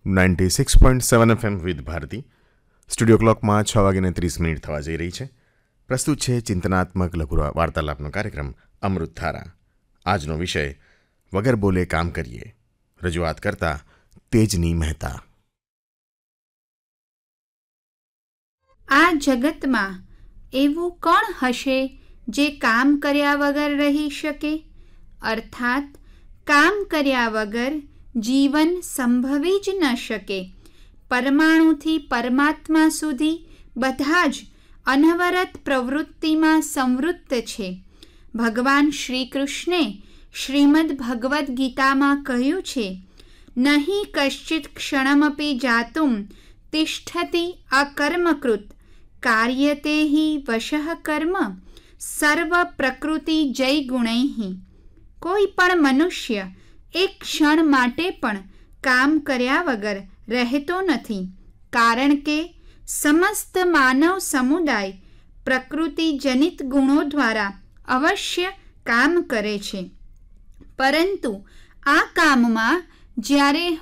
96.7 FM with Bharati. Studio ક્લોકમાં 6:30 થવા જઈ રહી છે. પ્રસ્તુત છે ચિંતનાત્મક લઘુ વાર્તાલાપનો કાર્યક્રમ અમૃતધારા. આજનો વિષય વગર બોલે કામ કરીએ. રજૂઆત કરતા તેજની મહેતા. આ જગતમાં એવું કોણ હશે જે કામ કર્યા વગર રહી શકે? અર્થાત કામ કર્યા વગર જીવન સંભવી જ ન શકે. પરમાણુથી પરમાત્મા સુધી બધા જ અનવરત પ્રવૃત્તિમાં સંવૃત્ત છે. ભગવાન શ્રી કૃષ્ણે શ્રીમદ ભગવદ્ ગીતામાં કહ્યું છે, નહીં કશ્ચિત ક્ષણમપી જાતુમ તિષ્ઠતિ અકર્મકૃત કાર્યતે હિ વશઃ કર્મ સર્વ પ્રકૃતિ જય ગુણૈઃ. કોઈ પણ મનુષ્ય એક ક્ષણ માટે પણ કામ કર્યા વગર રહેતો નથી, કારણ કે સમસ્ત માનવ સમુદાય પ્રકૃતિજનિત ગુણો દ્વારા અવશ્ય કામ કરે છે. પરંતુ આ કામમાં જ્યારે